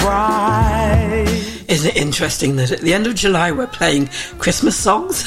bright. Isn't it interesting that at the end of July we're playing Christmas songs?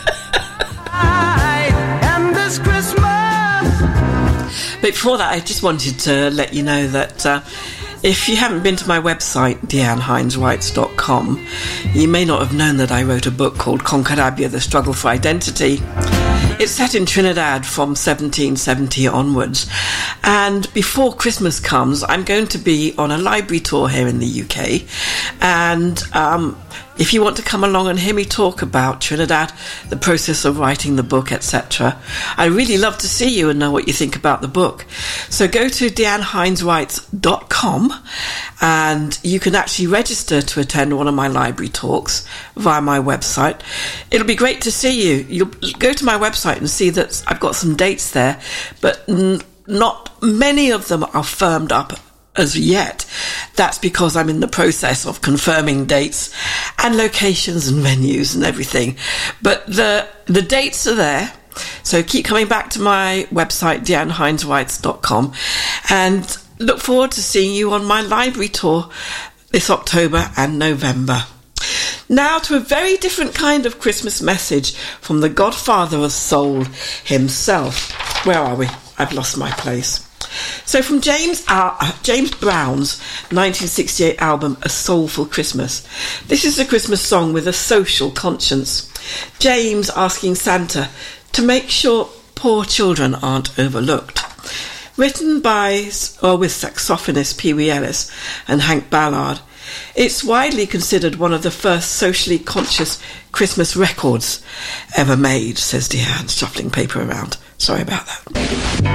And this Christmas. But before that, I just wanted to let you know that if you haven't been to my website, deanneheinzwrites.com, you may not have known that I wrote a book called Concorabia, The Struggle for Identity. It's set in Trinidad from 1770 onwards. And before Christmas comes, I'm going to be on a library tour here in the UK. And if you want to come along and hear me talk about Trinidad, the process of writing the book, etc., I'd really love to see you and know what you think about the book. So go to deanneheinzwrites.com and you can actually register to attend one of my library talks via my website. It'll be great to see you. You'll go to my website and see that I've got some dates there, but not many of them are firmed up as yet. That's because I'm in the process of confirming dates and locations and venues and everything. But the dates are there. So keep coming back to my website, deanneheinzwrites.com, and look forward to seeing you on my library tour this October and November. Now to a very different kind of Christmas message from the Godfather of Soul himself. Where are we? I've lost my place. So from James Brown's 1968 album, A Soulful Christmas. This is a Christmas song with a social conscience. James asking Santa to make sure poor children aren't overlooked. Written by or with saxophonist Pee Wee Ellis and Hank Ballard, it's widely considered one of the first socially conscious Christmas records ever made, says Deanne, shuffling paper around. Sorry about that.